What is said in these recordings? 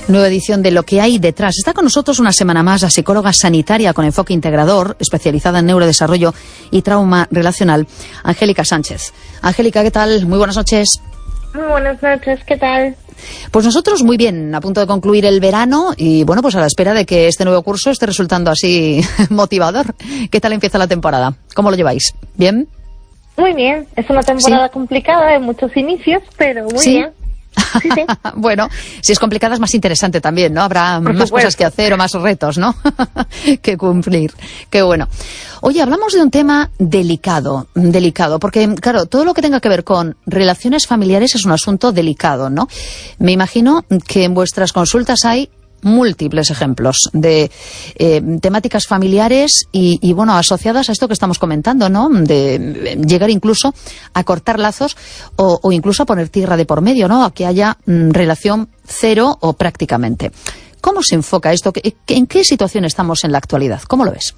Nueva edición de Lo que hay detrás. Está con nosotros una semana más la psicóloga sanitaria con enfoque integrador, especializada en neurodesarrollo y trauma relacional, Angélica Sánchez. Angélica, ¿qué tal? Muy buenas noches. Muy buenas noches, ¿qué tal? Pues nosotros muy bien, a punto de concluir el verano y bueno, pues a la espera de que este nuevo curso esté resultando así motivador. ¿Qué tal empieza la temporada? ¿Cómo lo lleváis? ¿Bien? Muy bien, es una temporada complicada de muchos inicios, pero muy bien. Sí, sí. Bueno, si es complicada es más interesante también, ¿no? Habrá más cosas que hacer o más retos, ¿no? que cumplir. Qué bueno. Oye, hablamos de un tema delicado, porque, claro, todo lo que tenga que ver con relaciones familiares es un asunto delicado, ¿no? Me imagino que en vuestras consultas hay múltiples ejemplos de temáticas familiares y bueno, asociadas a esto que estamos comentando, ¿no? De llegar incluso a cortar lazos o incluso a poner tierra de por medio, ¿no? A que haya relación cero o prácticamente. ¿Cómo se enfoca esto? ¿En qué situación estamos en la actualidad? ¿Cómo lo ves?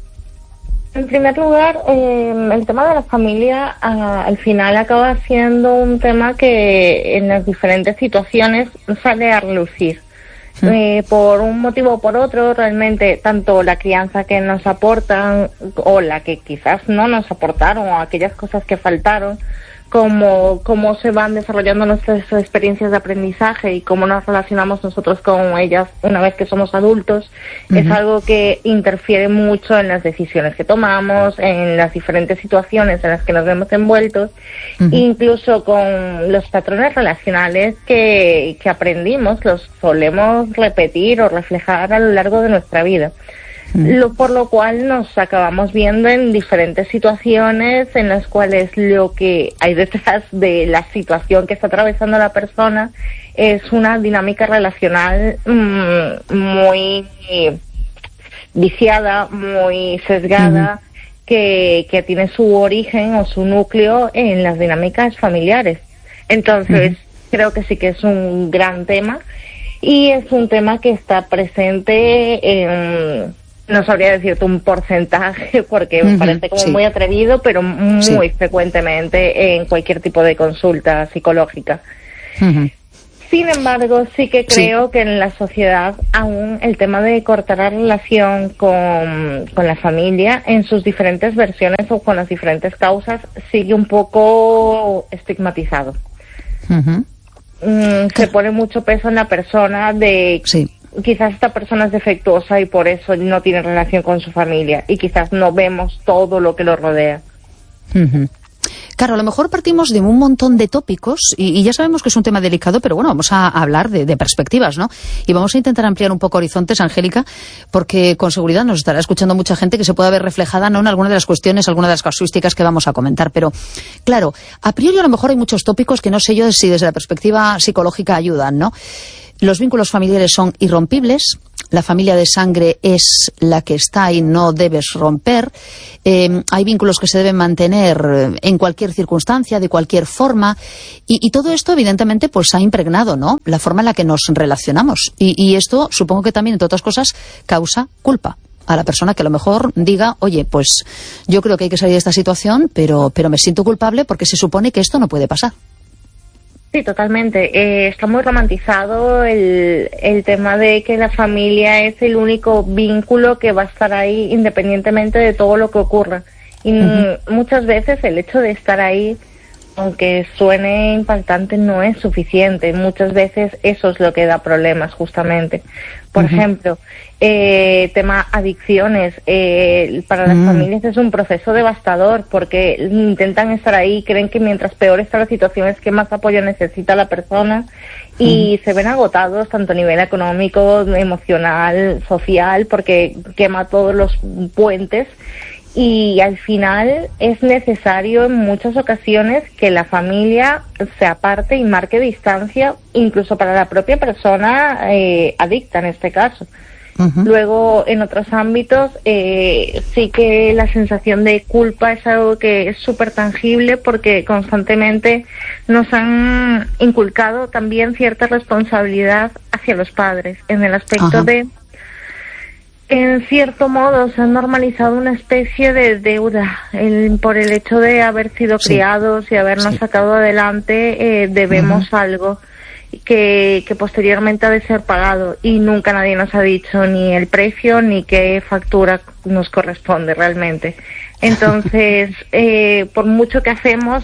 En primer lugar, el tema de la familia al final acaba siendo un tema que en las diferentes situaciones sale a relucir. Por un motivo o por otro, realmente tanto la crianza que nos aportan o la que quizás no nos aportaron o aquellas cosas que faltaron, como cómo se van desarrollando nuestras experiencias de aprendizaje y cómo nos relacionamos nosotros con ellas una vez que somos adultos, es algo que interfiere mucho en las decisiones que tomamos, en las diferentes situaciones en las que nos vemos envueltos, incluso con los patrones relacionales que aprendimos, los solemos repetir o reflejar a lo largo de nuestra vida. Por lo cual nos acabamos viendo en diferentes situaciones en las cuales lo que hay detrás de la situación que está atravesando la persona es una dinámica relacional muy viciada, muy sesgada, que tiene su origen o su núcleo en las dinámicas familiares. Entonces, creo que sí que es un gran tema y es un tema que está presente en... No sabría decirte un porcentaje porque me parece como muy atrevido, pero muy frecuentemente en cualquier tipo de consulta psicológica. Sin embargo, sí que creo que en la sociedad aún el tema de cortar la relación con la familia en sus diferentes versiones o con las diferentes causas sigue un poco estigmatizado. Se pone mucho peso en la persona de... Quizás esta persona es defectuosa y por eso no tiene relación con su familia y quizás no vemos todo lo que lo rodea. Claro, a lo mejor partimos de un montón de tópicos y ya sabemos que es un tema delicado, pero bueno, vamos a hablar de perspectivas, ¿no? Y vamos a intentar ampliar un poco horizontes, Angélica, porque con seguridad nos estará escuchando mucha gente que se pueda ver reflejada, ¿no?, en alguna de las cuestiones, alguna de las casuísticas que vamos a comentar. Pero, claro, a priori a lo mejor hay muchos tópicos que no sé yo si desde la perspectiva psicológica ayudan, ¿no? Los vínculos familiares son irrompibles, la familia de sangre es la que está y no debes romper, hay vínculos que se deben mantener en cualquier circunstancia, de cualquier forma, y todo esto evidentemente pues ha impregnado, ¿no?, la forma en la que nos relacionamos, y esto supongo que también, entre otras cosas, causa culpa a la persona que a lo mejor diga, oye, pues yo creo que hay que salir de esta situación, pero me siento culpable porque se supone que esto no puede pasar. Sí, totalmente. Está muy romantizado el tema de que la familia es el único vínculo que va a estar ahí independientemente de todo lo que ocurra. Y muchas veces el hecho de estar ahí, aunque suene impactante, no es suficiente. Muchas veces eso es lo que da problemas, justamente. Por ejemplo, tema adicciones. Para las familias es un proceso devastador porque intentan estar ahí, creen que mientras peor está la situación es que más apoyo necesita la persona y se ven agotados tanto a nivel económico, emocional, social, porque quema todos los puentes. Y al final es necesario en muchas ocasiones que la familia se aparte y marque distancia, incluso para la propia persona adicta en este caso. Luego, en otros ámbitos, sí que la sensación de culpa es algo que es súper tangible porque constantemente nos han inculcado también cierta responsabilidad hacia los padres, en el aspecto de... En cierto modo se ha normalizado una especie de deuda por el hecho de haber sido criados y habernos sacado adelante, debemos algo. que posteriormente ha de ser pagado, y nunca nadie nos ha dicho ni el precio ni qué factura nos corresponde realmente. Entonces, por mucho que hacemos,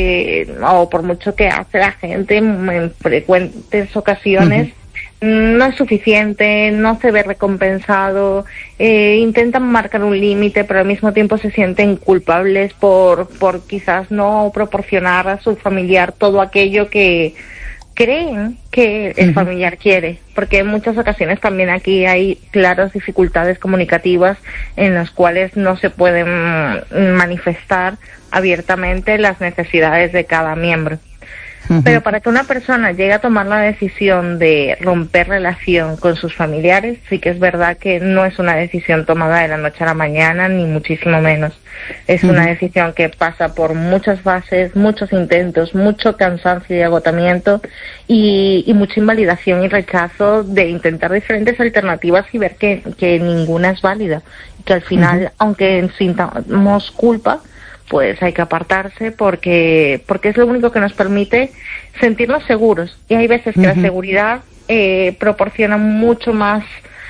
o por mucho que hace la gente en frecuentes ocasiones, no es suficiente, no se ve recompensado, intentan marcar un límite, pero al mismo tiempo se sienten culpables por quizás no proporcionar a su familiar todo aquello que creen que el familiar quiere, porque en muchas ocasiones también aquí hay claras dificultades comunicativas en las cuales no se pueden manifestar abiertamente las necesidades de cada miembro. Pero para que una persona llegue a tomar la decisión de romper relación con sus familiares, sí que es verdad que no es una decisión tomada de la noche a la mañana, ni muchísimo menos. Es una decisión que pasa por muchas fases, muchos intentos, mucho cansancio y agotamiento, y mucha invalidación y rechazo de intentar diferentes alternativas y ver que ninguna es válida. Y que al final, aunque sintamos culpa, pues hay que apartarse porque es lo único que nos permite sentirnos seguros. Y hay veces que la seguridad proporciona mucho más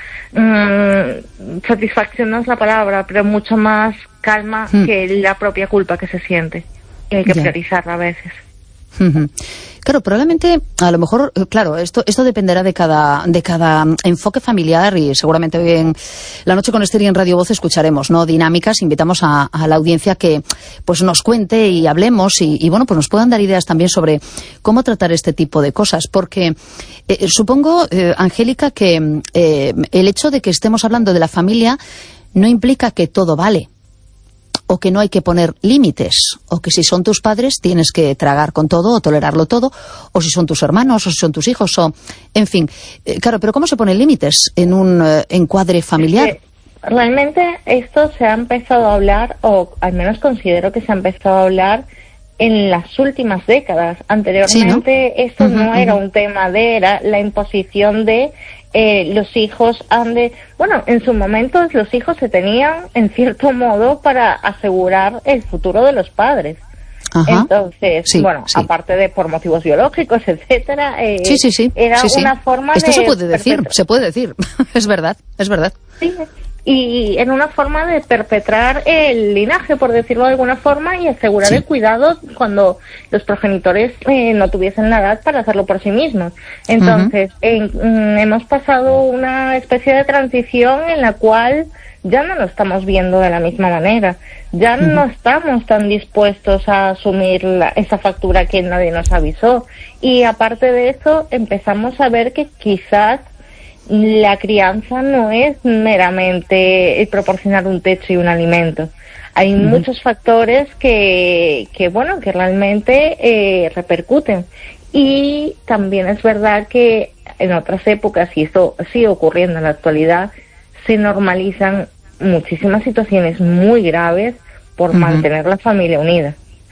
satisfacción, no es la palabra, pero mucho más calma que la propia culpa que se siente. Y hay que priorizarla a veces. Claro, probablemente, a lo mejor, claro, esto dependerá de cada enfoque familiar, y seguramente hoy en La Noche con Esther y en Radio Voz escucharemos, ¿no?, dinámicas. Invitamos a la audiencia que pues nos cuente y hablemos y bueno, pues nos puedan dar ideas también sobre cómo tratar este tipo de cosas, porque supongo, Angélica, que el hecho de que estemos hablando de la familia no implica que todo vale, o que no hay que poner límites, o que si son tus padres tienes que tragar con todo o tolerarlo todo, o si son tus hermanos, o si son tus hijos, o en fin. Claro, pero ¿cómo se ponen límites en un encuadre familiar? Realmente esto se ha empezado a hablar, o al menos considero que se ha empezado a hablar en las últimas décadas. Anteriormente, sí, ¿no? Esto no era un tema era la imposición de los hijos han de... Bueno, en su momento los hijos se tenían, en cierto modo, para asegurar el futuro de los padres. Entonces, aparte de por motivos biológicos, etcétera, era una forma Esto se puede decir, es verdad. Sí, y en una forma de perpetrar el linaje, por decirlo de alguna forma, y asegurar el cuidado cuando los progenitores no tuviesen la edad para hacerlo por sí mismos. Entonces, hemos pasado una especie de transición en la cual ya no lo estamos viendo de la misma manera. Ya no estamos tan dispuestos a asumir esa factura que nadie nos avisó. Y aparte de eso, empezamos a ver que quizás la crianza no es meramente el proporcionar un techo y un alimento. Hay muchos factores que realmente repercuten. Y también es verdad que en otras épocas, y esto sigue ocurriendo en la actualidad, se normalizan muchísimas situaciones muy graves por mantener la familia unida.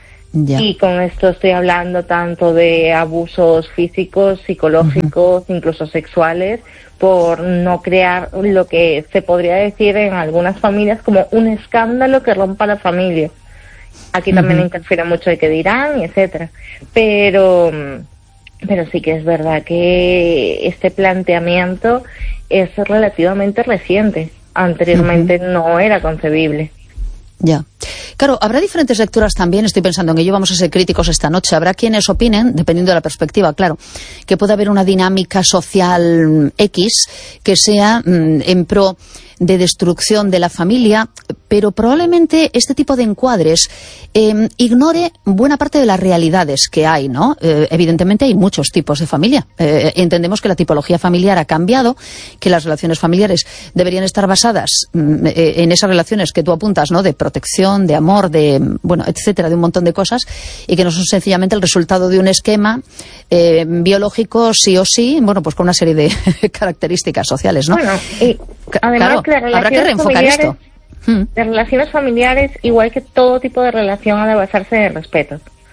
Y con esto estoy hablando tanto de abusos físicos, psicológicos, incluso sexuales, por no crear lo que se podría decir en algunas familias como un escándalo que rompa la familia. Aquí también interfiere mucho el que dirán, y etcétera. Pero sí que es verdad que este planteamiento es relativamente reciente. Anteriormente no era concebible. Ya. Claro, habrá diferentes lecturas también, estoy pensando en ello, vamos a ser críticos esta noche. Habrá quienes opinen, dependiendo de la perspectiva, claro, que puede haber una dinámica social X que sea en pro de destrucción de la familia, pero probablemente este tipo de encuadres ignore buena parte de las realidades que hay, ¿no? Evidentemente hay muchos tipos de familia. Entendemos que la tipología familiar ha cambiado, que las relaciones familiares deberían estar basadas en esas relaciones que tú apuntas, ¿no?, de protección, de amor, de, bueno, etcétera, de un montón de cosas, y que no son sencillamente el resultado de un esquema biológico sí o sí, bueno, pues con una serie de características sociales, ¿no? Bueno, y además, claro, habrá que reenfocar esto. Las relaciones familiares, igual que todo tipo de relación, ha de basarse en el respeto.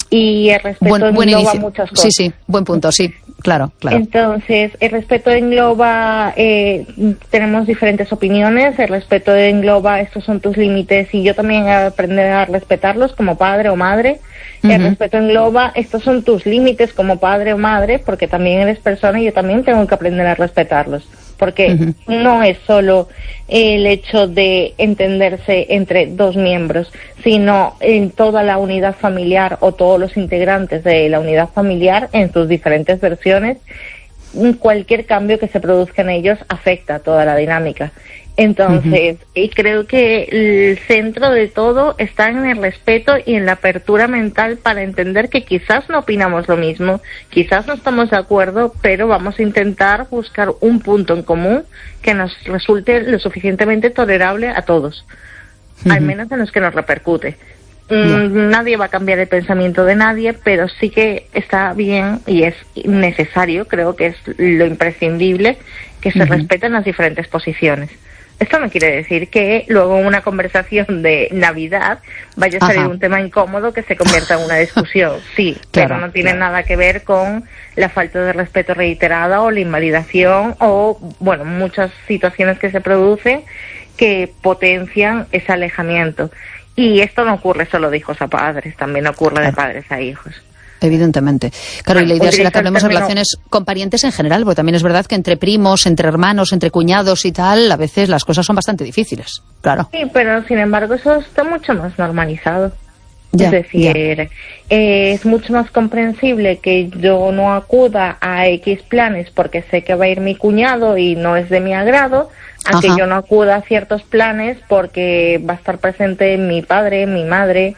Y el respeto engloba muchas cosas. Sí, buen punto, sí, claro. Entonces, el respeto engloba, tenemos diferentes opiniones, el respeto engloba, estos son tus límites y yo también aprender a respetarlos como padre o madre. El respeto engloba, estos son tus límites como padre o madre, porque también eres persona y yo también tengo que aprender a respetarlos. Porque no es solo el hecho de entenderse entre dos miembros, sino en toda la unidad familiar o todos los integrantes de la unidad familiar en sus diferentes versiones. Cualquier cambio que se produzca en ellos afecta a toda la dinámica. Entonces, y creo que el centro de todo está en el respeto y en la apertura mental para entender que quizás no opinamos lo mismo, quizás no estamos de acuerdo, pero vamos a intentar buscar un punto en común que nos resulte lo suficientemente tolerable a todos, al menos en los que nos repercute. Nadie va a cambiar el pensamiento de nadie, pero sí que está bien y es necesario, creo que es lo imprescindible, que se respeten las diferentes posiciones. Esto no quiere decir que luego en una conversación de Navidad vaya a salir un tema incómodo que se convierta en una discusión. Sí, pero no tiene nada que ver con la falta de respeto reiterada o la invalidación o, bueno, muchas situaciones que se producen que potencian ese alejamiento. Y esto no ocurre solo de hijos a padres, también ocurre de padres a hijos. Evidentemente. Claro, y la idea será que hablemos de relaciones con parientes en general, porque también es verdad que entre primos, entre hermanos, entre cuñados y tal, a veces las cosas son bastante difíciles, claro. Sí, pero sin embargo eso está mucho más normalizado. Es decir, es mucho más comprensible que yo no acuda a X planes porque sé que va a ir mi cuñado y no es de mi agrado, a que yo no acuda a ciertos planes porque va a estar presente mi padre, mi madre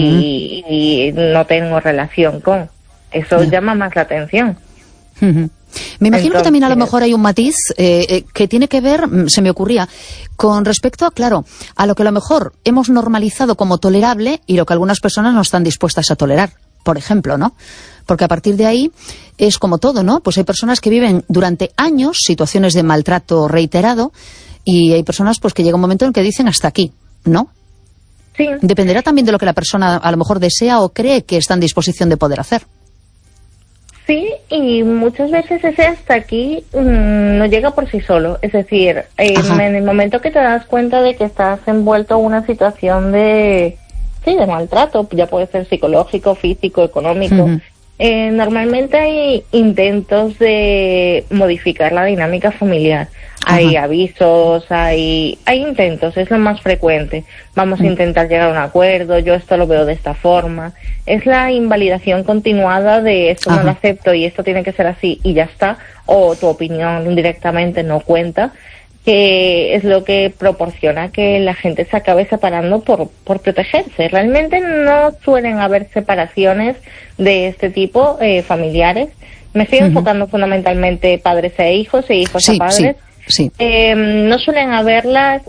y no tengo relación con. Eso llama más la atención. Me imagino que también a lo mejor hay un matiz que tiene que ver, se me ocurría, con respecto a, claro, a lo que a lo mejor hemos normalizado como tolerable y lo que algunas personas no están dispuestas a tolerar, por ejemplo, ¿no? Porque a partir de ahí es como todo, ¿no? Pues hay personas que viven durante años situaciones de maltrato reiterado y hay personas pues que llega un momento en que dicen hasta aquí, ¿no? Sí. Dependerá también de lo que la persona a lo mejor desea o cree que está en disposición de poder hacer. Sí, y muchas veces ese hasta aquí no llega por sí solo. Es decir, en el momento que te das cuenta de que estás envuelto en una situación de maltrato, ya puede ser psicológico, físico, económico, normalmente hay intentos de modificar la dinámica familiar. Hay avisos, hay intentos, es lo más frecuente. Vamos a intentar llegar a un acuerdo, yo esto lo veo de esta forma. Es la invalidación continuada de esto no lo acepto y esto tiene que ser así y ya está, o tu opinión directamente no cuenta, que es lo que proporciona que la gente se acabe separando por protegerse. Realmente no suelen haber separaciones de este tipo familiares. Me estoy enfocando fundamentalmente padres e hijos a padres. Sí. No suelen haberlas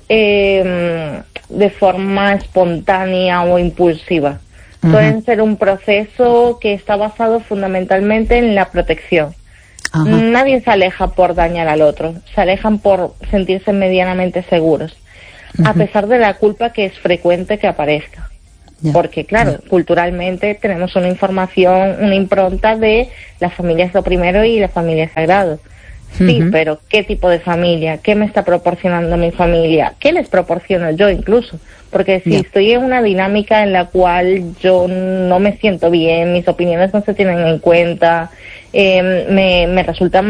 de forma espontánea o impulsiva. Suelen ser un proceso que está basado fundamentalmente en la protección. Nadie se aleja por dañar al otro, se alejan por sentirse medianamente seguros, a pesar de la culpa que es frecuente que aparezca. Porque, claro, culturalmente tenemos una información, una impronta de la familia es lo primero y la familia es sagrado. Sí, pero ¿qué tipo de familia? ¿Qué me está proporcionando mi familia? ¿Qué les proporciono yo incluso? Porque si estoy en una dinámica en la cual yo no me siento bien, mis opiniones no se tienen en cuenta, me resulta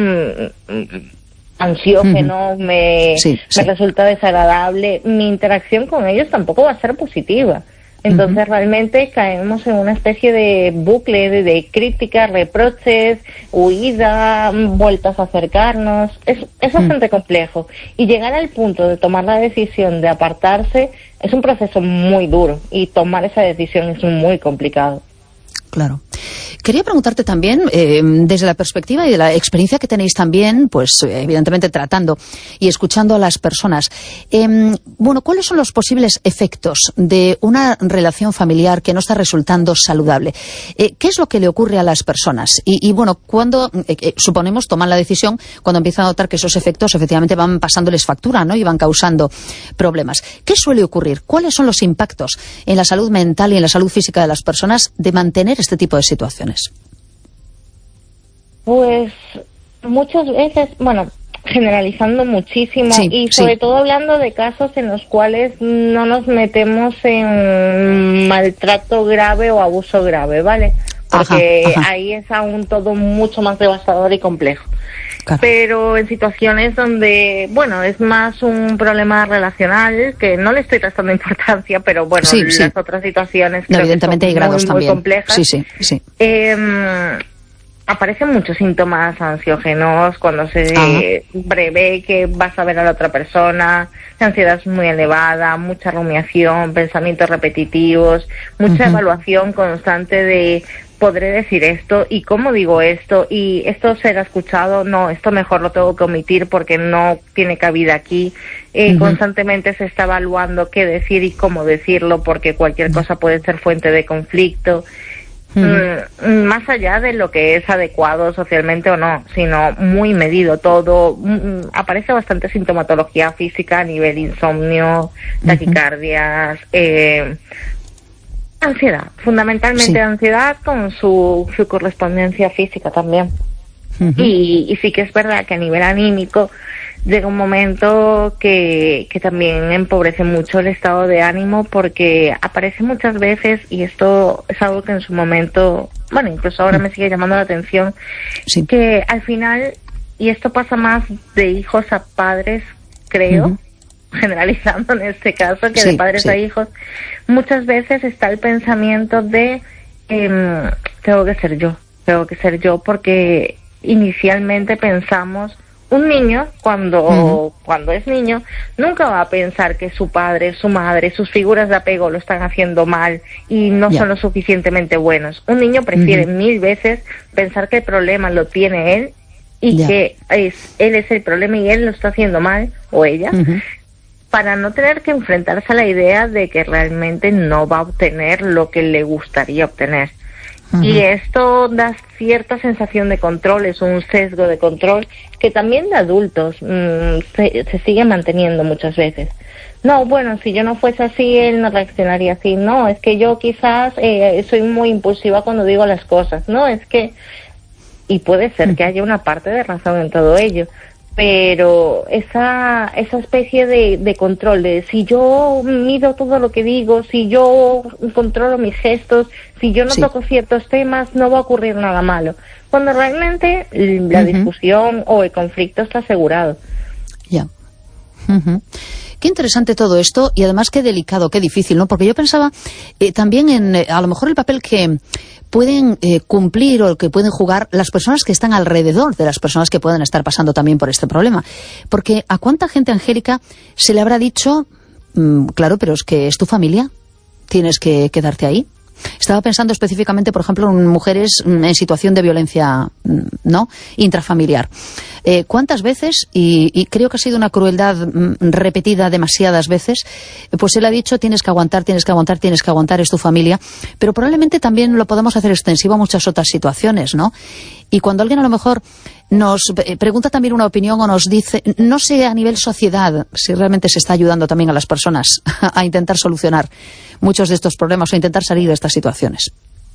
ansiógeno, me resulta desagradable, mi interacción con ellos tampoco va a ser positiva. Entonces realmente caemos en una especie de bucle de críticas, reproches, huida, vueltas a acercarnos. Es bastante complejo. Y llegar al punto de tomar la decisión de apartarse es un proceso muy duro y tomar esa decisión es muy complicado. Claro. Quería preguntarte también, desde la perspectiva y de la experiencia que tenéis también, pues evidentemente tratando y escuchando a las personas, bueno, ¿cuáles son los posibles efectos de una relación familiar que no está resultando saludable? ¿Qué es lo que le ocurre a las personas? Y bueno, cuando, suponemos, toman la decisión, cuando empiezan a notar que esos efectos efectivamente van pasándoles factura, ¿no? Y van causando problemas. ¿Qué suele ocurrir? ¿Cuáles son los impactos en la salud mental y en la salud física de las personas de mantener este tipo de situaciones? Pues muchas veces, bueno, generalizando muchísimo, y sobre todo hablando de casos en los cuales no nos metemos en maltrato grave o abuso grave, ¿vale? Porque ahí es aún todo mucho más devastador y complejo. Claro. Pero en situaciones donde, bueno, es más un problema relacional, que no le estoy restando importancia, pero bueno, las otras situaciones creo evidentemente que son hay grados muy también. Complejas. Sí. Aparecen muchos síntomas ansiógenos cuando se prevé que vas a ver a la otra persona, la ansiedad es muy elevada, mucha rumiación, pensamientos repetitivos, mucha evaluación constante de podré decir esto y cómo digo esto y esto será escuchado, no, esto mejor lo tengo que omitir porque no tiene cabida aquí. Constantemente se está evaluando qué decir y cómo decirlo porque cualquier cosa puede ser fuente de conflicto. Más allá de lo que es adecuado socialmente o no, sino muy medido todo. Aparece bastante sintomatología física a nivel insomnio, taquicardias, ansiedad, fundamentalmente ansiedad con su correspondencia física también. Y sí que es verdad que a nivel anímico llega un momento que también empobrece mucho el estado de ánimo porque aparece muchas veces, y esto es algo que en su momento, bueno, incluso ahora me sigue llamando la atención, que al final, y esto pasa más de hijos a padres, creo, generalizando en este caso, que de padres a hijos, muchas veces está el pensamiento de tengo que ser yo porque inicialmente pensamos, un niño cuando es niño nunca va a pensar que su padre, su madre, sus figuras de apego lo están haciendo mal y no son lo suficientemente buenos. Un niño prefiere 1000 veces pensar que el problema lo tiene él y que él es el problema y él lo está haciendo mal, o ella, para no tener que enfrentarse a la idea de que realmente no va a obtener lo que le gustaría obtener. Y esto da cierta sensación de control, es un sesgo de control que también de adultos se sigue manteniendo muchas veces. No, bueno, si yo no fuese así, él no reaccionaría así. No, es que yo quizás soy muy impulsiva cuando digo las cosas. No, es que... Y puede ser que haya una parte de razón en todo ello. Pero esa especie de control, de si yo mido todo lo que digo, si yo controlo mis gestos, si yo no toco ciertos temas, no va a ocurrir nada malo. Cuando realmente la discusión o el conflicto está asegurado. Qué interesante todo esto y además qué delicado, qué difícil, ¿no? Porque yo pensaba también en a lo mejor el papel que pueden cumplir o que pueden jugar las personas que están alrededor de las personas que pueden estar pasando también por este problema. Porque ¿a cuánta gente, Angélica, se le habrá dicho, claro, pero es que es tu familia, tienes que quedarte ahí? Estaba pensando específicamente, por ejemplo, en mujeres en situación de violencia intrafamiliar. ¿Cuántas veces, y creo que ha sido una crueldad repetida demasiadas veces, pues él ha dicho tienes que aguantar, es tu familia, pero probablemente también lo podemos hacer extensivo a muchas otras situaciones, ¿no? Y cuando alguien a lo mejor nos pregunta también una opinión o nos dice, no sé a nivel sociedad si realmente se está ayudando también a las personas a intentar solucionar muchos de estos problemas o intentar salir de estas situaciones.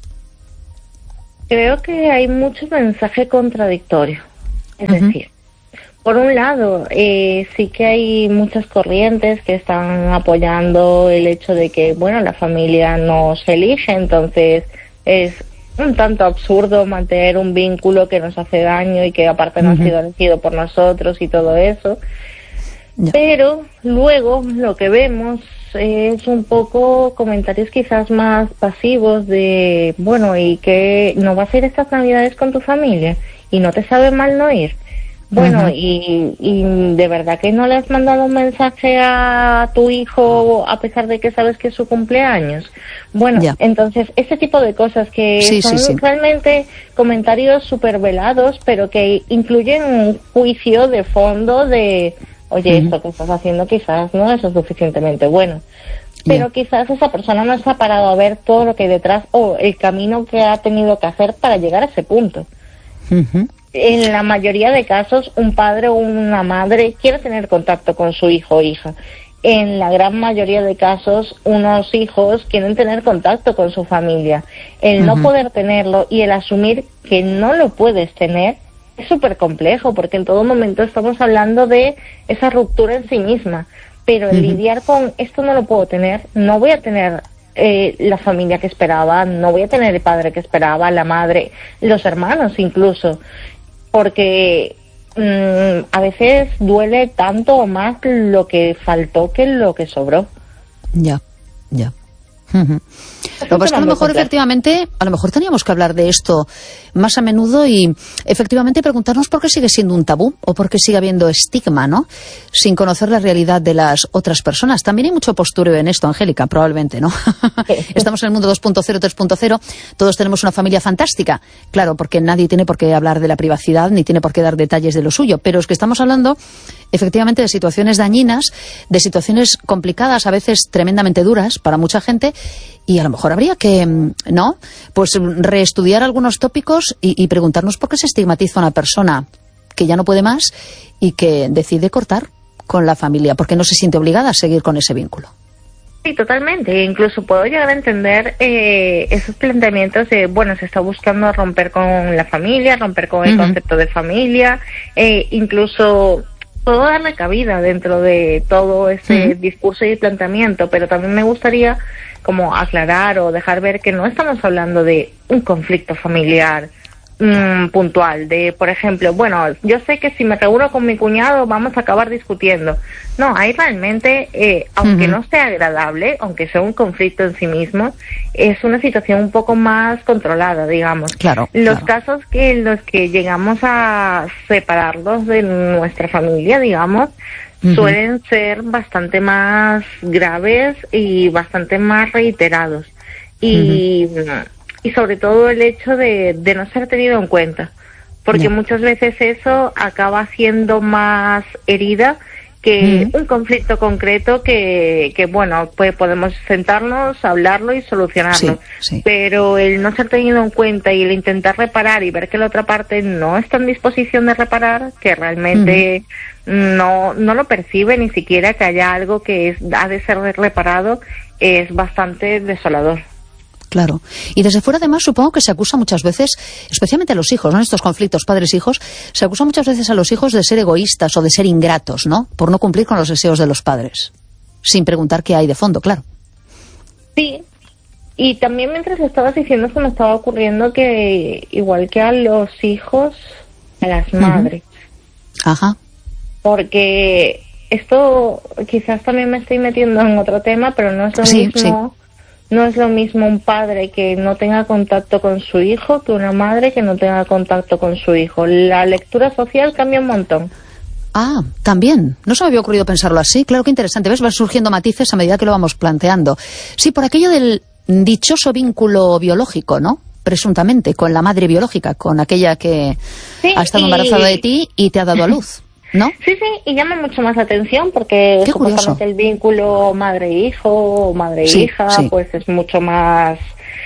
Creo que hay mucho mensaje contradictorio. Es decir, por un lado, sí que hay muchas corrientes que están apoyando el hecho de que, bueno, la familia no se elige, entonces es un tanto absurdo mantener un vínculo que nos hace daño y que aparte no ha sido elegido por nosotros y todo eso. Pero luego lo que vemos es un poco comentarios quizás más pasivos de, bueno, ¿y que no vas a ir estas navidades con tu familia? ¿Y no te sabe mal no ir? Bueno, y de verdad que no le has mandado un mensaje a tu hijo a pesar de que sabes que es su cumpleaños. Bueno, entonces, ese tipo de cosas que son realmente comentarios súper velados, pero que incluyen un juicio de fondo de, oye, esto que estás haciendo quizás no es lo suficientemente bueno. Pero quizás esa persona no se ha parado a ver todo lo que hay detrás o el camino que ha tenido que hacer para llegar a ese punto. En la mayoría de casos, un padre o una madre quiere tener contacto con su hijo o hija. En la gran mayoría de casos, unos hijos quieren tener contacto con su familia. El no poder tenerlo y el asumir que no lo puedes tener es súper complejo, porque en todo momento estamos hablando de esa ruptura en sí misma. Pero el lidiar con esto no lo puedo tener, no voy a tener la familia que esperaba, no voy a tener el padre que esperaba, la madre, los hermanos incluso. Porque a veces duele tanto o más lo que faltó que lo que sobró. Ya. Lo que pasa es que a lo mejor efectivamente, a lo mejor teníamos que hablar de esto más a menudo y efectivamente preguntarnos por qué sigue siendo un tabú o por qué sigue habiendo estigma, ¿no? Sin conocer la realidad de las otras personas. También hay mucho postureo en esto, Angélica, probablemente, ¿no? Estamos en el mundo 2.0, 3.0, todos tenemos una familia fantástica. Claro, porque nadie tiene por qué hablar de la privacidad ni tiene por qué dar detalles de lo suyo, pero es que estamos hablando efectivamente de situaciones dañinas, de situaciones complicadas, a veces tremendamente duras para mucha gente. Y a lo mejor habría que, ¿no?, pues reestudiar algunos tópicos y preguntarnos por qué se estigmatiza a una persona que ya no puede más y que decide cortar con la familia, porque no se siente obligada a seguir con ese vínculo. Sí, totalmente. Incluso puedo llegar a entender esos planteamientos de, bueno, se está buscando romper con la familia, romper con el concepto de familia, incluso puedo darle cabida dentro de todo ese discurso y planteamiento, pero también me gustaría como aclarar o dejar ver que no estamos hablando de un conflicto familiar puntual, de, por ejemplo, bueno, yo sé que si me reúno con mi cuñado vamos a acabar discutiendo. No, hay realmente, aunque no sea agradable, aunque sea un conflicto en sí mismo, es una situación un poco más controlada, digamos. Claro. Los casos en los que llegamos a separarlos de nuestra familia, digamos, suelen ser bastante más graves y bastante más reiterados. Y sobre todo el hecho de no ser tenido en cuenta. Porque muchas veces eso acaba siendo más herida que un conflicto concreto que bueno, pues podemos sentarnos, hablarlo y solucionarlo. Pero el no ser tenido en cuenta y el intentar reparar y ver que la otra parte no está en disposición de reparar, que realmente no lo percibe ni siquiera que haya algo que ha de ser reparado, es bastante desolador. Claro. Y desde fuera, además, supongo que se acusa muchas veces, especialmente a los hijos, ¿no? En estos conflictos padres-hijos, se acusa muchas veces a los hijos de ser egoístas o de ser ingratos, ¿no? Por no cumplir con los deseos de los padres. Sin preguntar qué hay de fondo, claro. Sí. Y también mientras estabas diciendo se me estaba ocurriendo que, igual que a los hijos, a las madres. Ajá. Porque esto quizás también me estoy metiendo en otro tema, pero no es lo mismo. No es lo mismo un padre que no tenga contacto con su hijo que una madre que no tenga contacto con su hijo. La lectura social cambia un montón. Ah, también. No se me había ocurrido pensarlo así. Claro que interesante. ¿Ves? Van surgiendo matices a medida que lo vamos planteando. Sí, por aquello del dichoso vínculo biológico, ¿no? Presuntamente, con la madre biológica, con aquella que ha estado embarazada de ti y te ha dado a luz, ¿no? Sí, y llama mucho más la atención porque supuestamente el vínculo madre-hijo o madre-hija pues es mucho más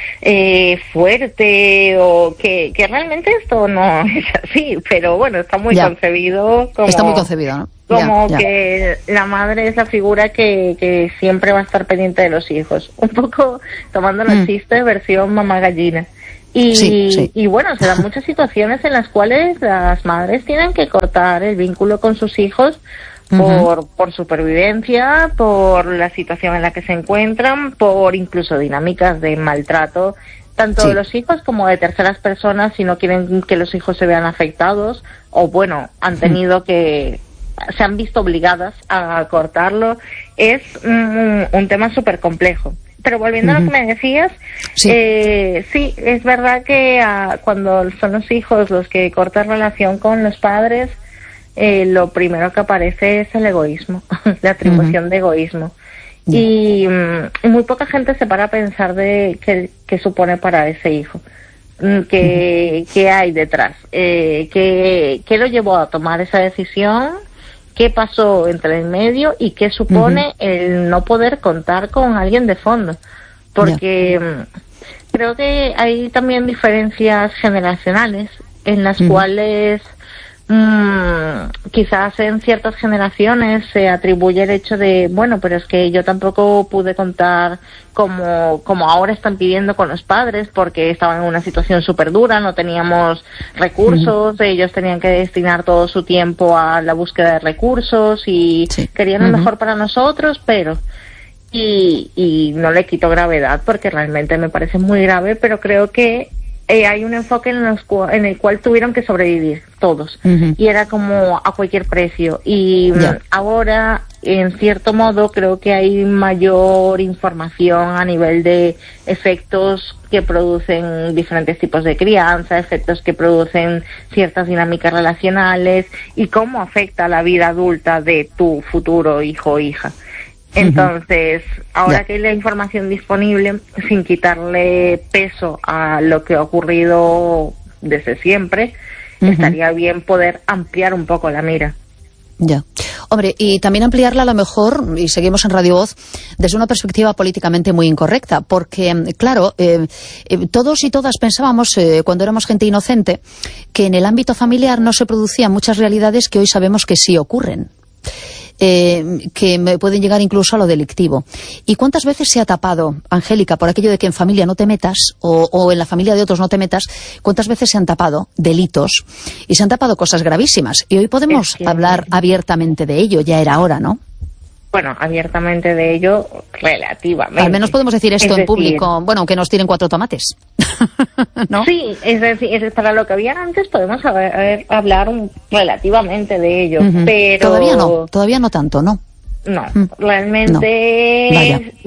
fuerte, o que realmente esto no es así, pero bueno, está muy concebido como... Está muy concebido, ¿no? Como que la madre es la figura que siempre va a estar pendiente de los hijos. Un poco tomando el chiste versión mamá gallina. Y bueno, se dan muchas situaciones en las cuales las madres tienen que cortar el vínculo con sus hijos por supervivencia, por la situación en la que se encuentran, por incluso dinámicas de maltrato, tanto de los hijos como de terceras personas, si no quieren que los hijos se vean afectados, o bueno, han tenido que... se han visto obligadas a cortarlo. Es un tema súper complejo. Pero volviendo a lo que me decías, sí, es verdad que cuando son los hijos los que cortan relación con los padres, lo primero que aparece es el egoísmo, la atribución de egoísmo. Y muy poca gente se para a pensar de qué supone para ese hijo, qué hay detrás, qué lo llevó a tomar esa decisión, qué pasó entre el medio y qué supone el no poder contar con alguien de fondo. Porque creo que hay también diferencias generacionales en las cuales quizás en ciertas generaciones se atribuye el hecho de, bueno, pero es que yo tampoco pude contar como ahora están pidiendo con los padres, porque estaban en una situación súper dura, no teníamos recursos, ellos tenían que destinar todo su tiempo a la búsqueda de recursos y querían lo mejor para nosotros, pero... Y no le quito gravedad porque realmente me parece muy grave, pero creo que hay un enfoque en el cual tuvieron que sobrevivir todos y era como a cualquier precio y ahora en cierto modo creo que hay mayor información a nivel de efectos que producen diferentes tipos de crianza, efectos que producen ciertas dinámicas relacionales y cómo afecta la vida adulta de tu futuro hijo o hija. Entonces, ahora que hay la información disponible, sin quitarle peso a lo que ha ocurrido desde siempre, estaría bien poder ampliar un poco la mira. Ya. Hombre, y también ampliarla a lo mejor, y seguimos en Radio Voz, desde una perspectiva políticamente muy incorrecta, porque, claro, todos y todas pensábamos, cuando éramos gente inocente, que en el ámbito familiar no se producían muchas realidades que hoy sabemos que sí ocurren. Que pueden llegar incluso a lo delictivo. ¿Y cuántas veces se ha tapado, Angélica, por aquello de que en familia no te metas o en la familia de otros no te metas? ¿Cuántas veces se han tapado delitos y se han tapado cosas gravísimas? Y hoy podemos hablar abiertamente de ello, ya era hora, ¿no? Bueno, abiertamente de ello, relativamente. Al menos podemos decir esto en público, bueno, aunque nos tiren 4 tomates. ¿No? Sí, es decir, para lo que había antes podemos hablar relativamente de ello, pero... Todavía no tanto, ¿no? No, realmente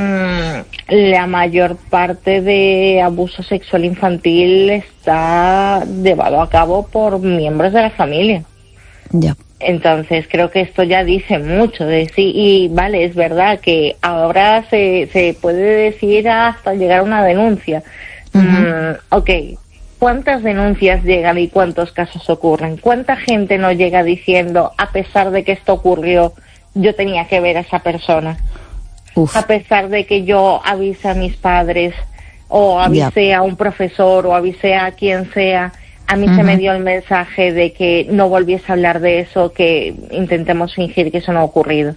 la mayor parte de abuso sexual infantil está llevado a cabo por miembros de la familia. Ya. Entonces creo que esto ya dice mucho de sí, y vale, es verdad que ahora se puede decir hasta llegar a una denuncia. Ok, ¿cuántas denuncias llegan y cuántos casos ocurren? ¿Cuánta gente no llega diciendo, a pesar de que esto ocurrió, yo tenía que ver a esa persona? A pesar de que yo avise a mis padres, o avisé a un profesor, o avisé a quien sea, a mí se me dio el mensaje de que no volviese a hablar de eso, que intentemos fingir que eso no ha ocurrido.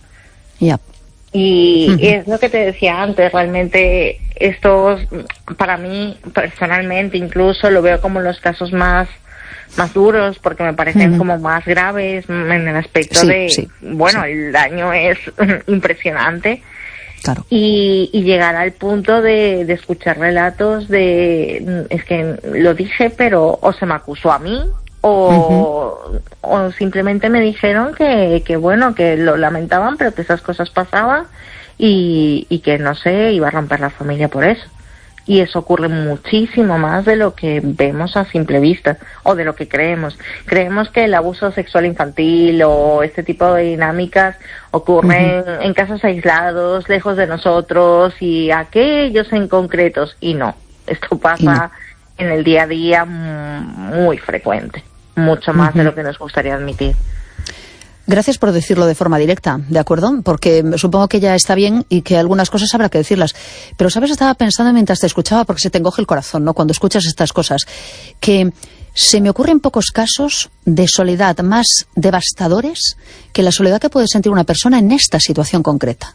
Y es lo que te decía antes, realmente esto para mí personalmente incluso lo veo como los casos más duros, porque me parecen como más graves en el aspecto el daño es impresionante. Claro. Y llegar al punto de escuchar relatos de, es que lo dije, pero o se me acusó a mí, o simplemente me dijeron que bueno, que lo lamentaban, pero que esas cosas pasaban y que no sé, iba a romper la familia por eso. Y eso ocurre muchísimo más de lo que vemos a simple vista, o de lo que creemos. Creemos que el abuso sexual infantil o este tipo de dinámicas ocurren en casos aislados, lejos de nosotros, y aquellos en concretos, y no. Esto pasa en el día a día muy frecuente, mucho más de lo que nos gustaría admitir. Gracias por decirlo de forma directa, ¿de acuerdo? Porque supongo que ya está bien y que algunas cosas habrá que decirlas. Pero, ¿sabes? Estaba pensando mientras te escuchaba, porque se te encoge el corazón, ¿no? Cuando escuchas estas cosas, que se me ocurren pocos casos de soledad más devastadores que la soledad que puede sentir una persona en esta situación concreta.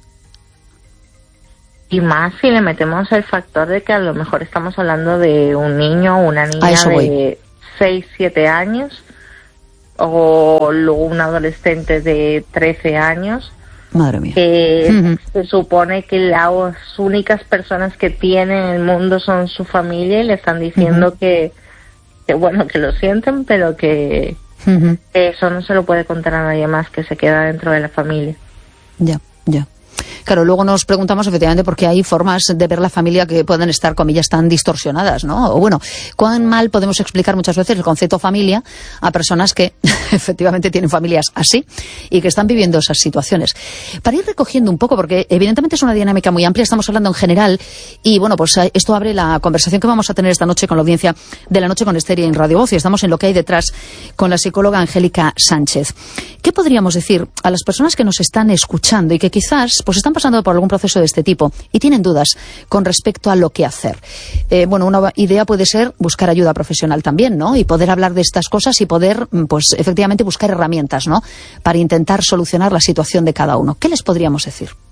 Y más si le metemos el factor de que a lo mejor estamos hablando de un niño o una niña de 6, 7 años, o luego un adolescente de 13 años. Madre mía. Se supone que las únicas personas que tiene en el mundo son su familia, y le están diciendo que bueno, que lo sienten, pero que eso no se lo puede contar a nadie más, que se queda dentro de la familia. Ya. Claro, luego nos preguntamos efectivamente por qué hay formas de ver la familia que pueden estar, comillas, tan distorsionadas, ¿no? O bueno, cuán mal podemos explicar muchas veces el concepto familia a personas que efectivamente tienen familias así y que están viviendo esas situaciones. Para ir recogiendo un poco, porque evidentemente es una dinámica muy amplia, estamos hablando en general y bueno, pues esto abre la conversación que vamos a tener esta noche con la audiencia de La Noche con Esther en Radio Voz, y estamos en Lo que hay detrás con la psicóloga Angélica Sánchez. ¿Qué podríamos decir a las personas que nos están escuchando y que quizás pues están pasando por algún proceso de este tipo y tienen dudas con respecto a lo que hacer? Bueno, una idea puede ser buscar ayuda profesional también, ¿no? Y poder hablar de estas cosas y poder, pues efectivamente buscar herramientas, ¿no? Para intentar solucionar la situación de cada uno. ¿Qué les podríamos decir?